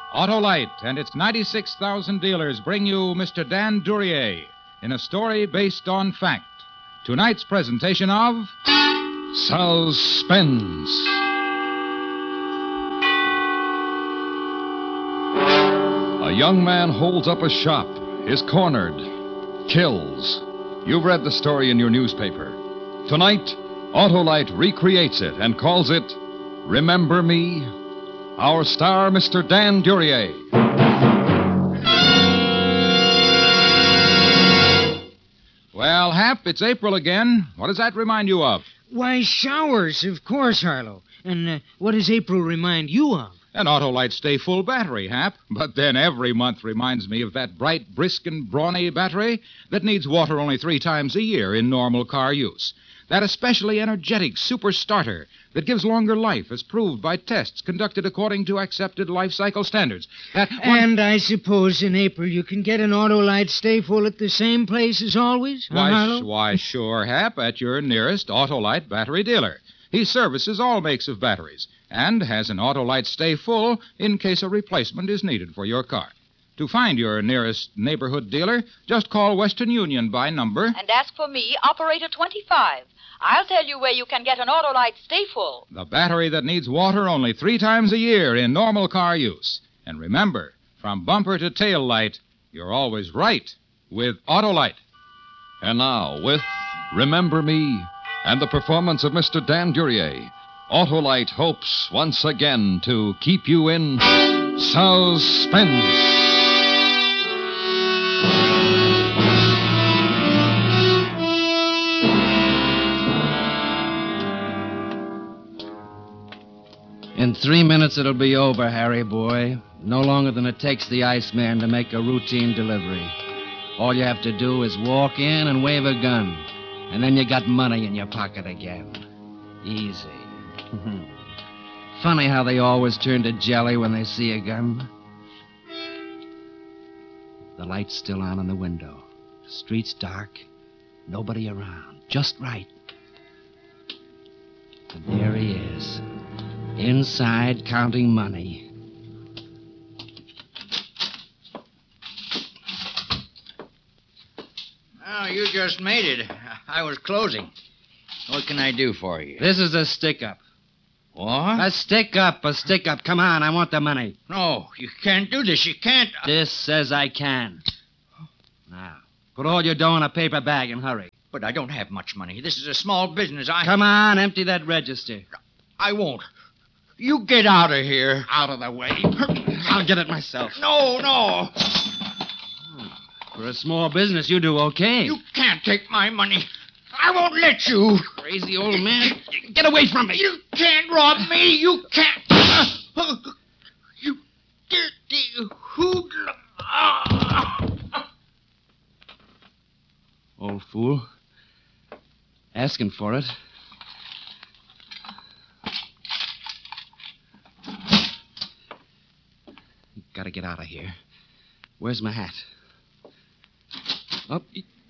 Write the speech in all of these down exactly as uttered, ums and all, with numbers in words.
Autolite and its ninety-six thousand dealers bring you Mister Dan Duryea in a story based on fact. Tonight's presentation of Suspense. A young man holds up a shop, is cornered, kills. You've read the story in your newspaper. Tonight, Autolite recreates it and calls it Remember Me. Our star, Mister Dan Duryea. Well, Hap, it's April again. What does that remind you of? Why, showers, of course, Harlow. And uh, what does April remind you of? An Autolite Stay Full battery, Hap. But then every month reminds me of that bright, brisk, and brawny battery that needs water only three times a year in normal car use. That especially energetic super starter that gives longer life as proved by tests conducted according to accepted life cycle standards. That one... And I suppose in April you can get an Autolite Stay Full at the same place as always? Huh, Why, Harlow? sh- why, sure, Hap, at your nearest Autolite battery dealer. He services all makes of batteries and has an Autolite Stay Full in case a replacement is needed for your car. To find your nearest neighborhood dealer, just call Western Union by number... And ask for me, Operator twenty-five. I'll tell you where you can get an Autolite Stay Full. The battery that needs water only three times a year in normal car use. And remember, from bumper to tail light, you're always right with Autolite. And now, with Remember Me and the performance of Mister Dan Duryea, Autolite hopes once again to keep you in suspense. In three minutes it'll be over, Harry boy. No longer than it takes the Iceman to make a routine delivery. All you have to do is walk in and wave a gun. And then you got money in your pocket again. Easy. Funny how they always turn to jelly when they see a gun. The light's still on in the window. The street's dark. Nobody around. Just right. And there he is. Inside, counting money. Oh, you just made it. I was closing. What can I do for you? This is a stick-up. What? A stick-up, a stick-up. Come on, I want the money. No, you can't do this. You can't. This says I can. Now, put all your dough in a paper bag and hurry. But I don't have much money. This is a small business. I... Come on, empty that register. I won't. You get out of here. Out of the way. I'll get it myself. No, no. For a small business, you do okay. You can't take my money. I won't let you. Crazy old man. Get away from me. You can't rob me. You can't. You dirty hoodlum. Old fool. Asking for it. Gotta get out of here. Where's my hat? Oh.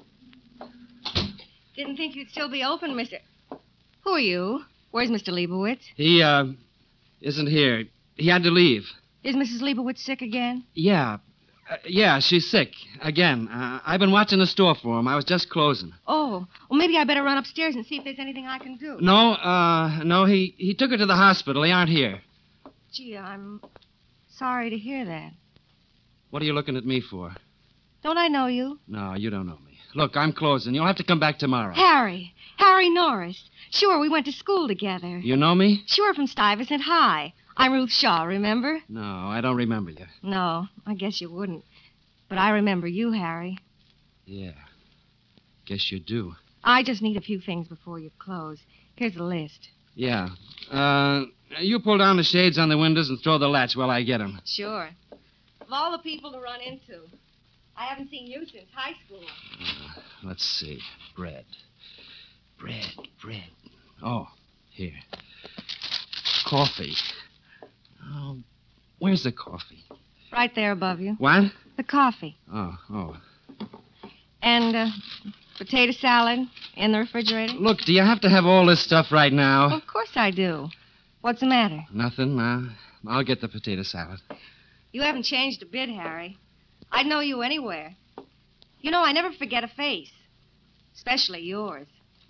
Didn't think you'd still be open, Mister... Who are you? Where's Mister Leibowitz? He, uh, isn't here. He had to leave. Is Missus Leibowitz sick again? Yeah. Uh, yeah, she's sick. Again. Uh, I've been watching the store for him. I was just closing. Oh. Well, maybe I better run upstairs and see if there's anything I can do. No, uh, no, he, he took her to the hospital. They aren't here. Gee, I'm sorry to hear that. What are you looking at me for? Don't I know you? No, you don't know me. Look, I'm closing. You'll have to come back tomorrow. Harry. Harry Norris. Sure, we went to school together. You know me? Sure, from Stuyvesant High. I'm Ruth Shaw, remember? No, I don't remember you. No, I guess you wouldn't. But I remember you, Harry. Yeah. Guess you do. I just need a few things before you close. Here's the list. Yeah. Uh, you pull down the shades on the windows and throw the latch while I get them. Sure. Of all the people to run into, I haven't seen you since high school. Uh, let's see. Bread. Bread, bread. Oh, here. Coffee. Oh, where's the coffee? Right there above you. What? The coffee. Oh, oh. And uh, potato salad in the refrigerator. Look, do you have to have all this stuff right now? Well, of course I do. What's the matter? Nothing. Uh, I'll get the potato salad. You haven't changed a bit, Harry. I'd know you anywhere. You know, I never forget a face. Especially yours.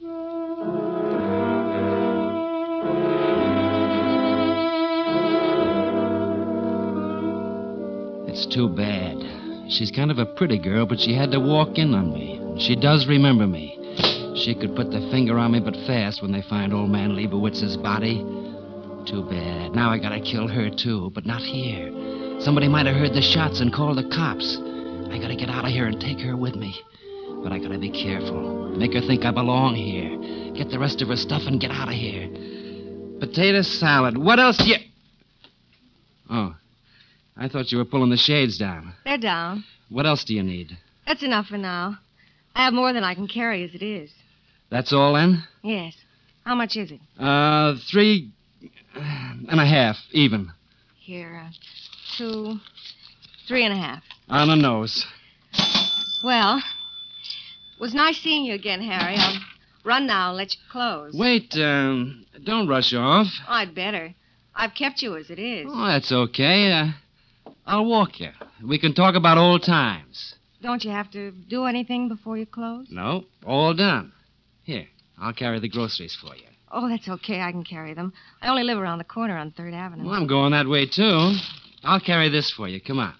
It's too bad. She's kind of a pretty girl, but she had to walk in on me. She does remember me. She could put the finger on me, but fast when they find old man Leibowitz's body. Too bad. Now I gotta kill her, too, but not here. Somebody might have heard the shots and called the cops. I gotta get out of here and take her with me. But I gotta be careful. Make her think I belong here. Get the rest of her stuff and get out of here. Potato salad. What else do you... Oh, I thought you were pulling the shades down. They're down. What else do you need? That's enough for now. I have more than I can carry as it is. That's all, then? Yes. How much is it? Uh, three and a half, even. Here, uh, two, three and a half. On the nose. Well, it was nice seeing you again, Harry. I'll run now and let you close. Wait, um, don't rush off. Oh, I'd better. I've kept you as it is. Oh, that's okay. Uh, I'll walk you. We can talk about old times. Don't you have to do anything before you close? No, all done. Here, I'll carry the groceries for you. Oh, that's okay. I can carry them. I only live around the corner on Third Avenue. Well, I'm going that way, too. I'll carry this for you. Come on.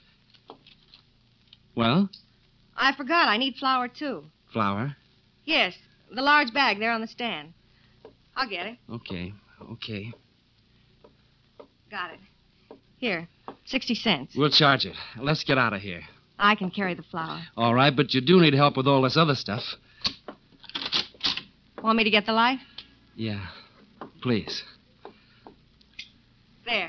Well? I forgot. I need flour, too. Flour? Yes, the large bag there on the stand. I'll get it. Okay, okay. Got it. Here, sixty cents. We'll charge it. Let's get out of here. I can carry the flour. All right, but you do need help with all this other stuff. Want me to get the light? Yeah, please. There.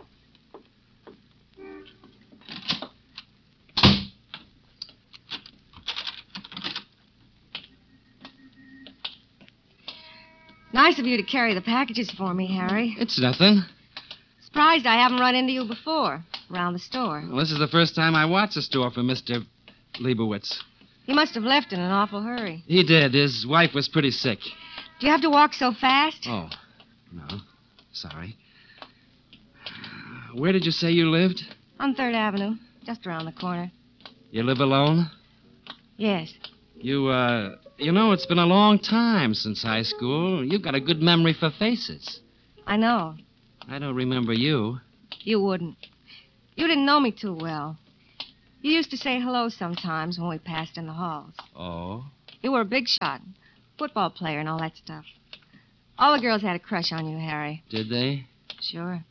Nice of you to carry the packages for me, Harry. It's nothing. Surprised I haven't run into you before, around the store. Well, this is the first time I watched the store for Mister Leibowitz. He must have left in an awful hurry. He did. His wife was pretty sick. Do you have to walk so fast? Oh, no. Sorry. Where did you say you lived? On Third Avenue, just around the corner. You live alone? Yes. You, uh, you know, it's been a long time since high school. You've got a good memory for faces. I know. I don't remember you. You wouldn't. You didn't know me too well. You used to say hello sometimes when we passed in the halls. Oh? You were a big shot, football player and all that stuff. All the girls had a crush on you, Harry. Did they? Sure.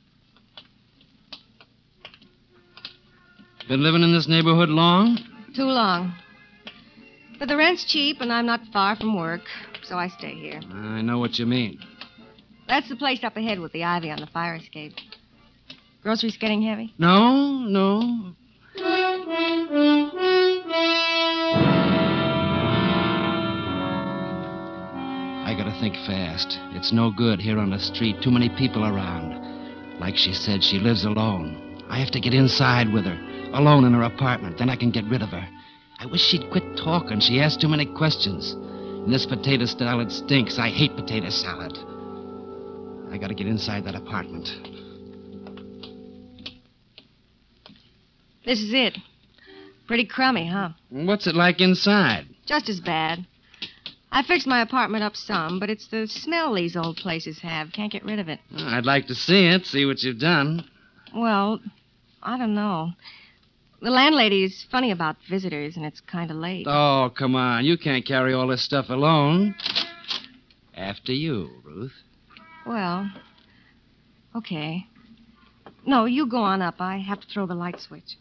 Been living in this neighborhood long? Too long. But the rent's cheap and I'm not far from work, so I stay here. I know what you mean. That's the place up ahead with the ivy on the fire escape. Groceries getting heavy? No, no. I gotta think fast. It's no good here on the street. Too many people around. Like she said, she lives alone. I have to get inside with her, alone in her apartment. Then I can get rid of her. I wish she'd quit talking. She asks too many questions. And this potato salad stinks. I hate potato salad. I gotta get inside that apartment. This is it. Pretty crummy, huh? What's it like inside? Just as bad. I fixed my apartment up some, but it's the smell these old places have. Can't get rid of it. I'd like to see it, see what you've done. Well, I don't know. The landlady's funny about visitors, and it's kind of late. Oh, come on. You can't carry all this stuff alone. After you, Ruth. Well, okay. No, you go on up. I have to throw the light switch.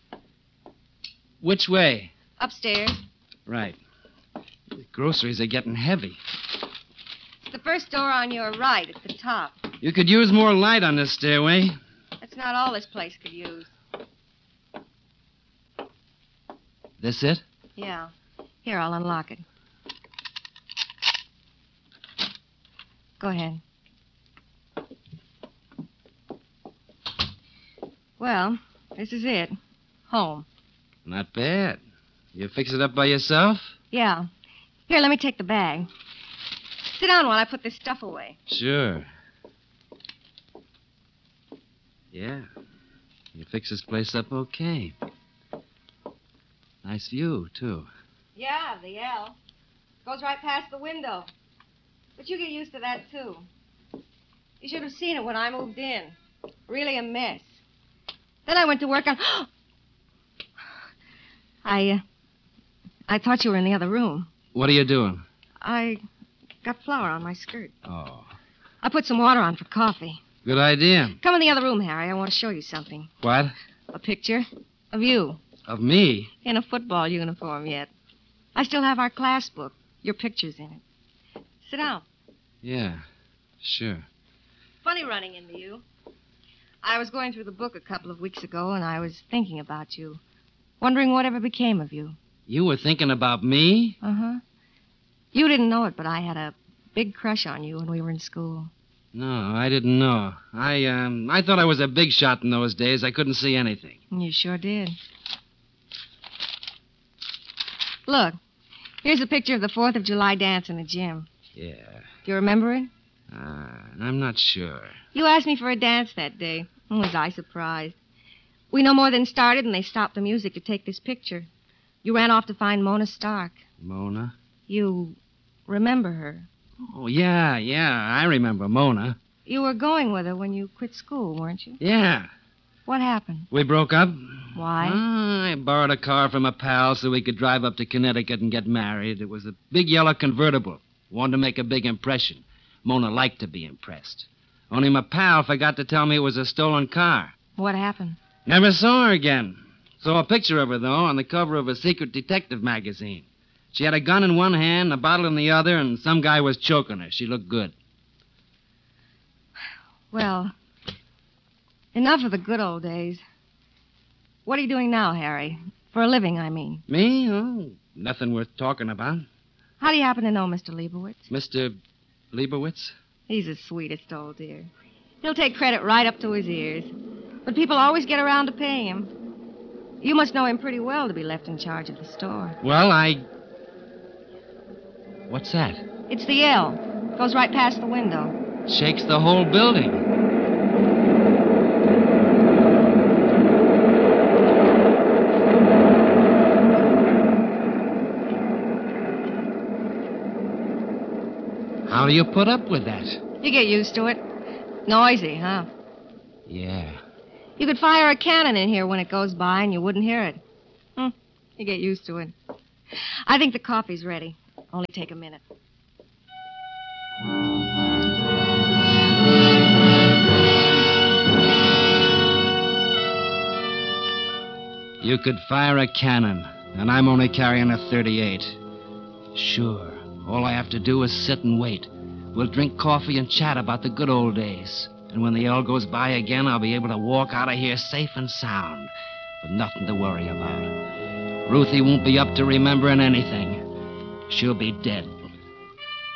Which way? Upstairs. Right. The groceries are getting heavy. It's the first door on your right at the top. You could use more light on this stairway. That's not all this place could use. This it? Yeah. Here, I'll unlock it. Go ahead. Well, this is it. Home. Not bad. You fix it up by yourself? Yeah. Here, let me take the bag. Sit down while I put this stuff away. Sure. Yeah. You fixed this place up okay. Nice view, too. Yeah, the L. Goes right past the window. But you get used to that, too. You should have seen it when I moved in. Really a mess. Then I went to work on... I, uh, I thought you were in the other room. What are you doing? I got flour on my skirt. Oh. I put some water on for coffee. Good idea. Come in the other room, Harry. I want to show you something. What? A picture of you Of me? in a football uniform yet. I still have our class book. Your picture's in it. Sit down. Yeah, sure. Funny running into you. I was going through the book a couple of weeks ago, and I was thinking about you. Wondering whatever became of you. You were thinking about me? Uh-huh. You didn't know it, but I had a big crush on you when we were in school. No, I didn't know. I, um, I thought I was a big shot in those days. I couldn't see anything. You sure did. Look, here's a picture of the fourth of July dance in the gym. Yeah. Do you remember it? Uh, I'm not sure. You asked me for a dance that day. Oh, was I surprised. We no more than started, and they stopped the music to take this picture. You ran off to find Mona Stark. Mona? You remember her. Oh, yeah, yeah. I remember Mona. You were going with her when you quit school, weren't you? Yeah. What happened? We broke up. Why? Ah, I borrowed a car from a pal so we could drive up to Connecticut and get married. It was a big yellow convertible. Wanted to make a big impression. Mona liked to be impressed. Only my pal forgot to tell me it was a stolen car. What happened? Never saw her again. Saw a picture of her, though, on the cover of a secret detective magazine. She had a gun in one hand, a bottle in the other, and some guy was choking her. She looked good. Well, enough of the good old days. What are you doing now, Harry? For a living, I mean. Me? Oh, nothing worth talking about. How do you happen to know Mister Leibowitz? Mister Leibowitz? He's the sweetest old dear. He'll take credit right up to his ears. But people always get around to paying him. You must know him pretty well to be left in charge of the store. Well, I... What's that? It's the L. Goes right past the window. Shakes the whole building. How do you put up with that? You get used to it. Noisy, huh? Yeah. You could fire a cannon in here when it goes by and you wouldn't hear it. Hmm. You get used to it. I think the coffee's ready. Only take a minute. You could fire a cannon, and I'm only carrying a thirty-eight. Sure. All I have to do is sit and wait. We'll drink coffee and chat about the good old days. And when the L goes by again, I'll be able to walk out of here safe and sound, with nothing to worry about. Ruthie won't be up to remembering anything. She'll be dead.